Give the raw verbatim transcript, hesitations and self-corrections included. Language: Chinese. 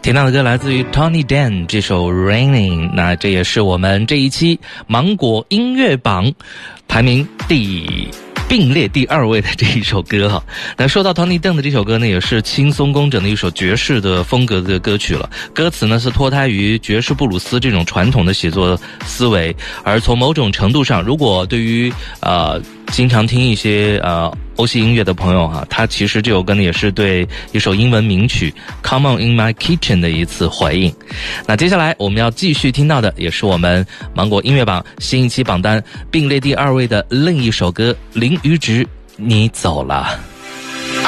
听到的歌来自于 Tony Dan 这首 Raining， 那这也是我们这一期芒果音乐榜排名第并列第二位的这一首歌哈。那说到 Tony Dan 的这首歌呢，也是轻松工整的一首爵士的风格的歌曲了。歌词呢是脱胎于爵士布鲁斯这种传统的写作思维，而从某种程度上，如果对于呃经常听一些呃欧系音乐的朋友哈，他其实这首歌呢也是对一首英文名曲 Come On In My Kitchen 的一次回应。那接下来我们要继续听到的也是我们芒果音乐榜新一期榜单并列第二位的另一首歌，林馀植你走了。